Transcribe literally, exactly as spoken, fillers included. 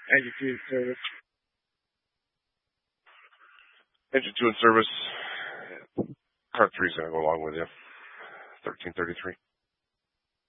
Engine two in service. Engine two in service. Car three is going to go along with you. thirteen thirty-three.